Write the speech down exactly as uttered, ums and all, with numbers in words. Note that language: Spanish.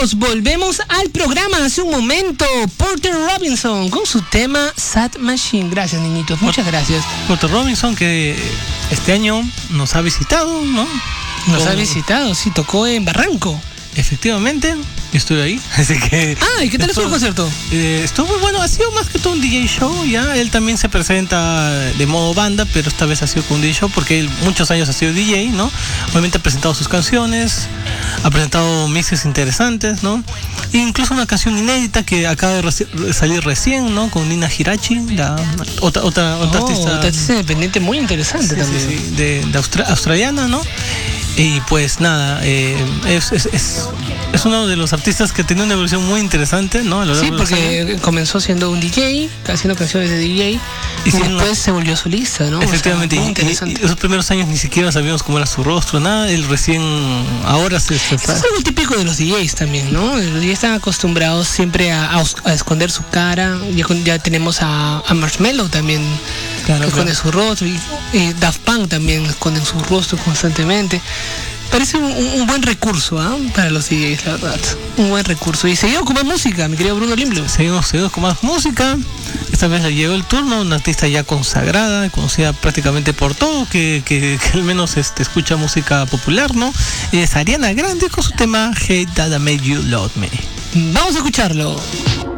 amigos, volvemos al programa hace un momento. Porter Robinson con su tema Sad Machine. Gracias, niñitos, muchas gracias. Porter Robinson, que este año nos ha visitado, ¿no? Nos Con... ha visitado, sí, tocó en Barranco. Efectivamente, estuve ahí, así que... Ah, ¿y qué tal estuvo el concierto? Eh, estuvo muy bueno, ha sido más que todo un D J show, ya. Él también se presenta de modo banda, pero esta vez ha sido con un D J show porque él muchos años ha sido D J, ¿no? Obviamente ha presentado sus canciones, ha presentado mixes interesantes, ¿no? E incluso una canción inédita que acaba de reci- salir recién, ¿no? Con Nina Hirachi, la otra, otra, otra Oh, artista... otra artista independiente muy interesante sí, también. sí, sí, de, de austra- australiana, ¿no? Y pues nada, eh, es, es, es, es uno de los artistas que tiene una evolución muy interesante, ¿no? A lo largo Sí, de los porque años. comenzó siendo un D J, haciendo canciones de D J, y, Y sí, después no- se volvió solista, ¿no? Efectivamente, O sea, muy y- y, interesante. y esos primeros años ni siquiera sabíamos cómo era su rostro, nada. Él recién ahora se, se Eso es algo típico de los D Js también, ¿no? Los D Js están acostumbrados siempre a, a, a esconder su cara. Ya, con- ya tenemos a, a Marshmello también, Claro, que esconde claro. su rostro, y, y Daft Punk también esconden su rostro constantemente. Parece un, un buen recurso, ¿ah? Para los D Js, la verdad. Un buen recurso. Y seguimos con más música, mi querido Bruno Limblum. Seguimos, seguimos con más música. Esta vez le llegó el turno, una artista ya consagrada, conocida prácticamente por todo, que, que, que al menos este, escucha música popular, ¿no? Es Ariana Grande con su tema Hey Dada Made You Love Me. Vamos a escucharlo.